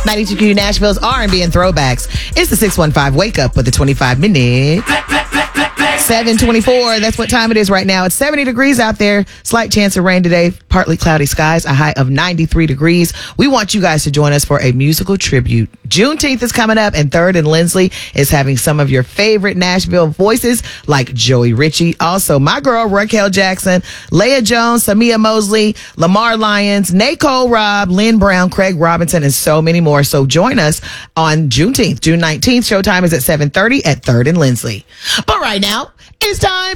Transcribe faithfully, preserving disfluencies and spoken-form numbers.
ninety-two Q Nashville's R and B and throwbacks. It's the six one five Wake Up with the twenty-five minute. seven twenty-four. That's what time it is right now. It's seventy degrees out there. Slight chance of rain today. Partly cloudy skies. A high of ninety-three degrees. We want you guys to join us for a musical tribute. Juneteenth is coming up, and Third and Lindsley is having some of your favorite Nashville voices like Joey Ritchie. Also, my girl Raquel Jackson, Leah Jones, Samia Mosley, Lamar Lyons, Nicole Robb, Lynn Brown, Craig Robinson, and so many more. So join us on Juneteenth, June nineteenth. Showtime is at seven thirty at Third and Lindsley. But right now, it's time